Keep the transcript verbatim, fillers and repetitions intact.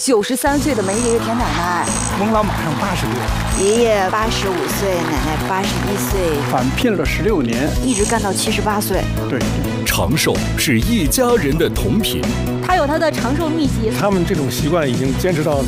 九十三岁的梅爷爷田奶奶， 翁老马上八十六， 爷爷八十五岁，奶奶八十一岁， 返聘了十六年， 一直干到七十八岁。 对， 长寿是一家人的同频。 他有他的长寿秘籍， 他们这种习惯已经坚持到